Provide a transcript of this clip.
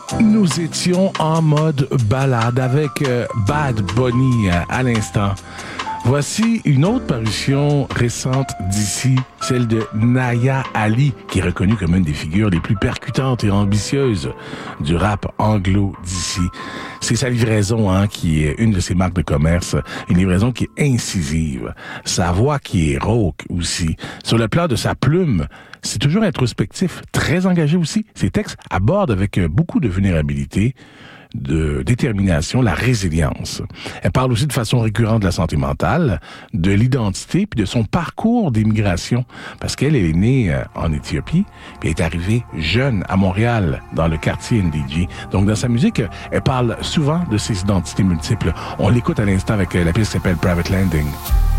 Nous étions en mode balade avec Bad Bunny à l'instant. Voici une autre parution récente d'ici, celle de Naya Ali, qui est reconnue comme une des figures les plus percutantes et ambitieuses du rap anglo d'ici. C'est sa livraison qui est une de ses marques de commerce, une livraison qui est incisive. Sa voix qui est rauque aussi. Sur le plan de sa plume, c'est toujours introspectif, très engagé aussi. Ses textes abordent avec beaucoup de vulnérabilité, de détermination, la résilience. Elle parle aussi de façon récurrente de la santé mentale, de l'identité, puis de son parcours d'immigration, parce qu'elle est née en Éthiopie, puis elle est arrivée jeune à Montréal, dans le quartier NDG. Donc, dans sa musique, elle parle souvent de ses identités multiples. On l'écoute à l'instant avec la pièce qui s'appelle Private Landing.